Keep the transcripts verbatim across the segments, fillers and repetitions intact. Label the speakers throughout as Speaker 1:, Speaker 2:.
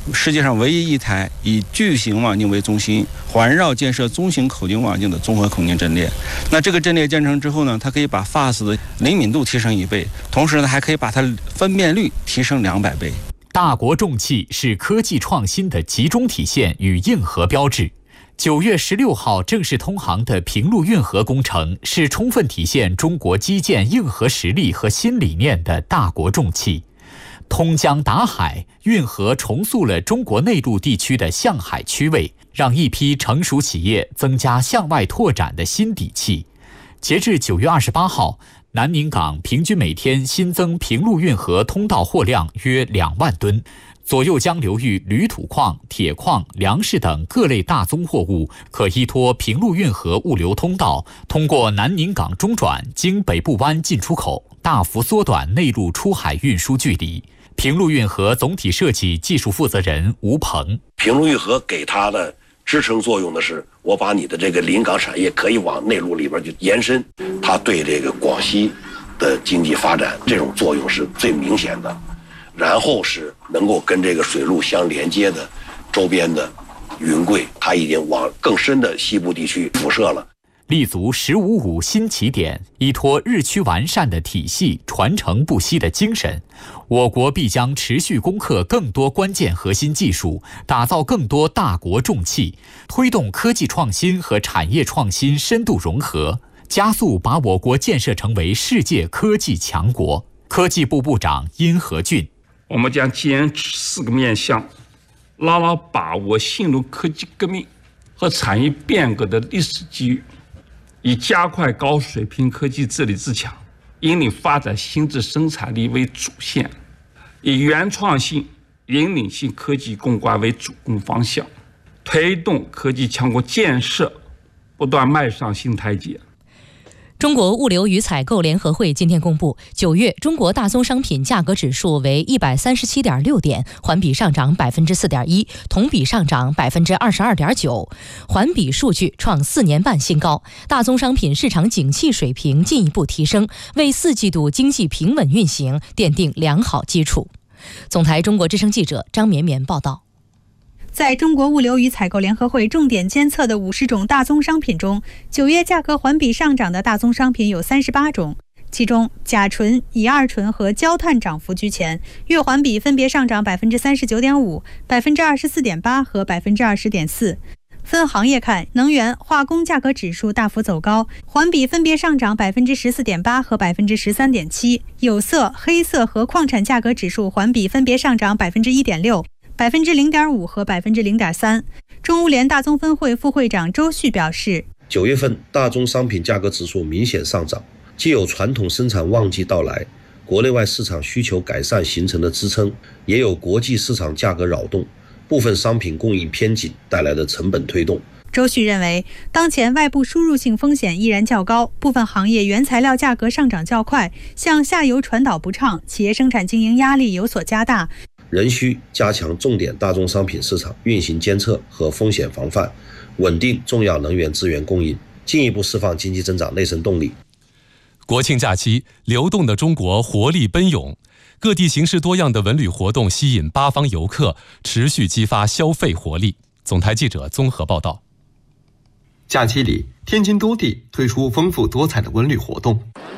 Speaker 1: 世界上唯一一台以巨型网径为中心，环绕建设中型口径网径的综合口径阵列。那这个阵列建成之后呢，它可以把 F A S 的灵敏度提升一倍，同时呢，还可以把它分辨率提升两百倍。
Speaker 2: 大国重器是科技创新的集中体现与硬核标志。九月十六号正式通航的平陆运河工程，是充分体现中国基建硬核实力和新理念的大国重器。通江达海，运河重塑了中国内陆地区的向海区位，让一批成熟企业增加向外拓展的新底气。截至九月二十八号，南宁港平均每天新增平陆运河通道货量约两万吨。左右江流域铝土矿、铁矿、粮食等各类大宗货物，可依托平陆运河物流通道，通过南宁港中转，经北部湾进出口，大幅缩短内陆出海运输距离。平陆运河总体设计技术负责人吴鹏：
Speaker 3: 平陆运河给它的支撑作用的是，我把你的这个临港产业可以往内陆里边去延伸，它对这个广西的经济发展这种作用是最明显的。然后是能够跟这个水路相连接的周边的云贵，它已经往更深的西部地区辐射了。
Speaker 2: 立足十五五新起点，依托日趋完善的体系、传承不息的精神，我国必将持续攻克更多关键核心技术，打造更多大国重器，推动科技创新和产业创新深度融合，加速把我国建设成为世界科技强国。科技部部长殷和俊：
Speaker 4: 我们将坚持四个面向，牢牢把握新路科技革命和产业变革的历史机遇，以加快高水平科技自立自强、引领发展新质生产力为主线，以原创性、引领性科技攻关为主攻方向，推动科技强国建设不断迈上新台阶。
Speaker 5: 中国物流与采购联合会今天公布，九月中国大宗商品价格指数为一百三十七点六点，环比上涨百分之四点一，同比上涨百分之二十二点九，环比数据创四年半新高。大宗商品市场景气水平进一步提升，为四季度经济平稳运行奠定良好基础。总台中国之声记者张绵绵报道。
Speaker 6: 在中国物流与采购联合会重点监测的五十种大宗商品中，九月价格环比上涨的大宗商品有三十八种，其中甲醇、乙二醇和焦炭涨幅居前，月环比分别上涨百分之三十九点五、百分之二十四点八和百分之二十点四。分行业看，能源、化工价格指数大幅走高，环比分别上涨百分之十四点八和百分之十三点七。有色、黑色和矿产价格指数环比分别上涨百分之一点六。百分之零点五和百分之零点三。中物联大宗分会副会长周旭表示，
Speaker 7: 九月份大宗商品价格指数明显上涨，既有传统生产旺季到来，国内外市场需求改善形成的支撑，也有国际市场价格扰动，部分商品供应偏紧带来的成本推动。
Speaker 6: 周旭认为，当前外部输入性风险依然较高，部分行业原材料价格上涨较快，向下游传导不畅，企业生产经营压力有所加大。
Speaker 7: 仍需加强重点大宗商品市场运行监测和风险防范，稳定重要能源资源供应，进一步释放经济增长内生动力。
Speaker 8: 国庆假期，流动的中国活力奔涌，各地形式多样的文旅活动吸引八方游客，持续激发消费活力。总台记者综合报道。
Speaker 9: 假期里，天津多地推出丰富多彩的文旅活动。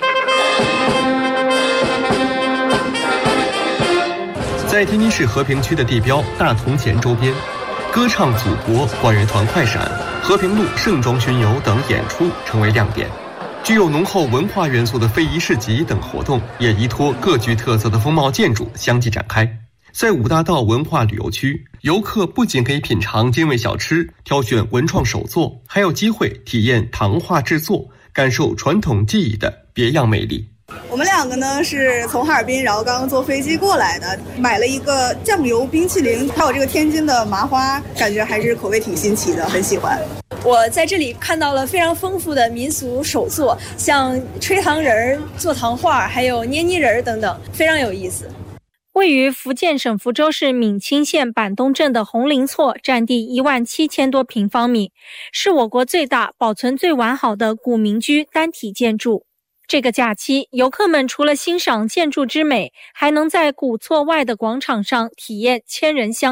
Speaker 9: 在天津市和平区的地标大铜钱周边，歌唱祖国、管乐团快闪、和平路盛装巡游等演出成为亮点。具有浓厚文化元素的非遗市集等活动也依托各具特色的风貌建筑相继展开。在五大道文化旅游区，游客不仅可以品尝精味小吃，挑选文创手作，还有机会体验糖画制作，感受传统技艺的别样魅力。
Speaker 10: 我们两个呢是从哈尔滨，然后刚刚坐飞机过来的，买了一个酱油冰淇淋，还有这个天津的麻花，感觉还是口味挺新奇的，很喜欢。
Speaker 11: 我在这里看到了非常丰富的民俗手作，像吹糖人、做糖画，还有捏泥人等等，非常有意思。
Speaker 12: 位于福建省福州市闽清县板东镇的红林厝，占地一万七千多平方米，是我国最大、保存最完好的古民居单体建筑。这个假期，游客们除了欣赏建筑之美，还能在古厝外的广场上体验千人香。